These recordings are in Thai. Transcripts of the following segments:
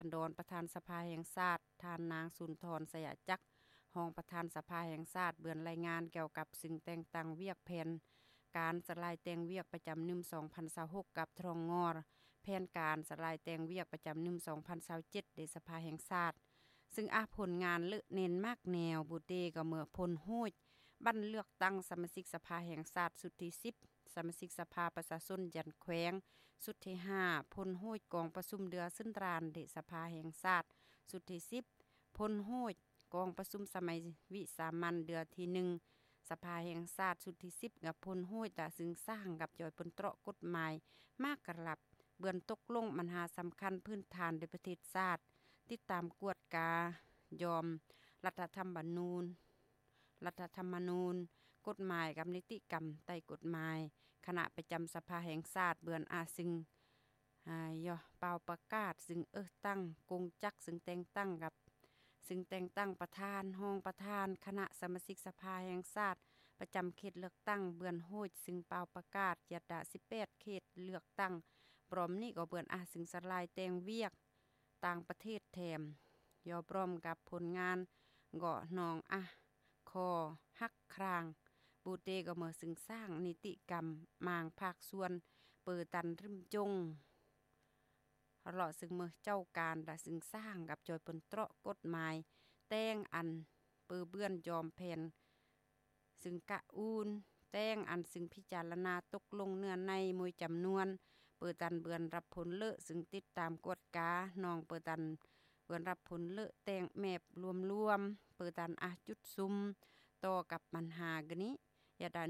อันดอนประธานสภาแห่งชาติทานนางสุนทรสยามจักรรองประธานสภาแห่งชาติเบือนรายงานเกี่ยวกับสิ่งแต่งตั้งเวียกแผนการสลายแต่งเวียกประจำ2026กับทรองงอรแผนการสลายแต่งเวียกประจำ2027ในสภาแห่งชาติซึ่งผลงานเลอะเน้นมากแนวบุเตก็เมื่อพลโหยบั้นเลือกตั้งสมาชิกสภาแห่งชาติสุดที่10สมาชิกสภาประชาชนยันแขวงสุดที่5พลโหยกองประชุมเดือซึ่นรานเดสภาแห่งชาติสุดที่10พลโหยกองประชุมสมัยวิสามัญเดือที่1สภาแห่งชาติสุดที่10กับพลโหยตาซึ่งสร้างกับจอยปนเตราะกฎหมายมากกระลับเบือนตกลงปัญหาสำคัญพื้นฐานในประเทศชาติติดตามกวดกายอมรัฐธรรมนูญกฎหมายกับนิติกรรมใต้กฎหมายคณะประจำสภาแห่งชาติเบือนซึ่งเป่าประกาศซึ่งตั้งกงจักซึ่งแต่งตั้งกับซึ่งแต่งตั้งประธานรองประธานคณะสมาชิกสภาแห่งชาติประจำเขตเลือกตั้งเบือนโหยซึ่งเป่าประกาศยัดดา18เขตเลือกตั้งพร้อมนี้ก็เบือนซึ่งสลายแต่งเวียกต่างประเทศแถมยอพร้อมกับผลงานเกาะนองคอฮักครางบูเตก็เมื่อซึ่งสร้างนิติกรรมมางภาคส่วนเปิดตันริมจงหล่อซึ่งเมื่อเจ้าการดาซึ่งสร้างกับจอยปนเตราะกฎหมายแต่งอันเปื้อเบื้อนยอมแผ่นซึ่งกะอูนแต่งอันซึ่งพิจารณาตกลงเนื้อในมวยจำนวนเปิดตันเบือนรับผลเลอะซึ่งติดตามกฎกาน้องเปิดตันเบือนรับผลเลอะแต่งแมบรวมเปิดตันจุดซุมต่อกับปัญหากนี้ยาดา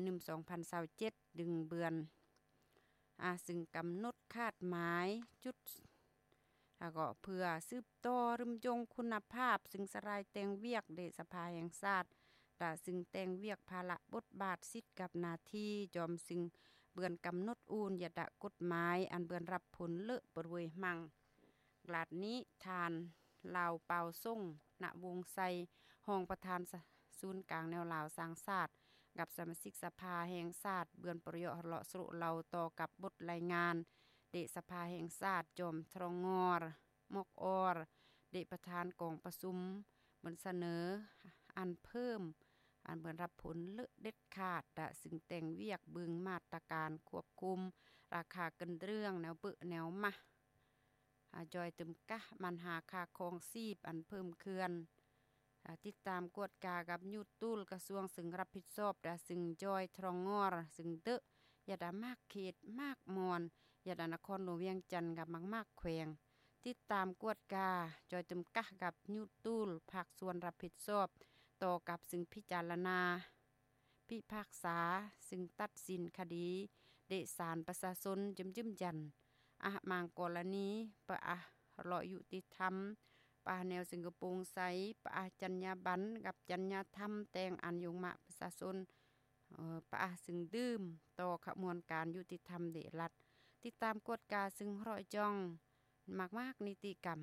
2027ดึงเบือนซึ่งกำหนดคาดหมายจุดแล้วก็เพื่อสืบต่อรึมจงคุณภาพซึ่งสลายแต่งเวียกเดสภาแห่งชาติซึ่งแต่งเวียกภาระบทบาทสิทธิ์กับหน้าที่จอมซึ่งเบือนกำหนดอูนยดะกฎหมายอันเบือนรับผลเลอะปรวยมั่งกลาดนี้ทานลาวเปาส่งณวงไซห้องประธานศูนย์กลางแนวลาวสร้างชาติกับสมาชิกสภาแห่งชาติเบือนประโยชน์เลาะสรุเราต่อกับบทรายงานเดสภาแห่งชาติจอมทรองงอรมอกออรเดประธานกองประชุมเหมือนเสนออันเพิ่มอันเหมือนรับผลเลือเด็ดขาดซึ่งแต่งเวียกบึงมาตรการควบคุมราคาเกินเรื่องแนวเปื้อแนวมาจอยตึมกะมันหาค่าครองชีพอันเพิ่มเคลื่อนติดตามกวดกากับยูตูลกระทรวงซึ่งรับผิดชอบซึ่งจอยทรองงอรซึ่งยาดามากเขตมากมอนยาดานครหลวงเวียงจันทน์กับมากแขวงติดตามกวดกาจอยตึมกะกับยูตูลภาคส่วนรับผิดชอบต่อกับซึ่งพิจารณาพิพากษาซึ่งตัดสินคดีเดศาลประชาชนจิ้มยันมางกรณีรอยุติธรรมแนวสิงคโปร์ไซจัญญาบันกับจัญญาธรรมแต่งอันยงมาประชาชนซึ่งดื่มต่อขบวนการยุติธรรมเดรัฐติดตามกฎกาซึ่งรอยจ้องมากนิติกรรม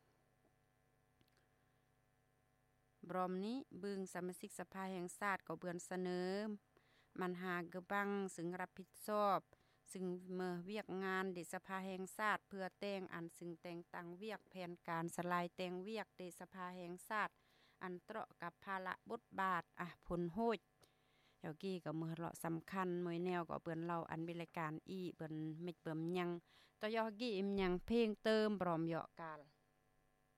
บรอมนี้บึงสมาชิกสภาแห่งชาติก็เบือนเสนอมันหากระบังซึ่งรับผิดชอบซึ่งเมื่อเวียกงานเดสภาแห่งชาติเพื่อแต่งอันซึ่งแต่งตั้งเวียกแผนการสลายแต่งเวียกเดสภาแห่งชาติอันเตราะกับภาระบทบาทผลโหดเดี๋ยวกี้ก็มือเลาะสำคัญมวยแนวก็เปิ้นเราอันบริการเปิ้นเม็ดเบิ่มยังต่อยอกี้ยังเพลงเติมบรอมเหาะกาล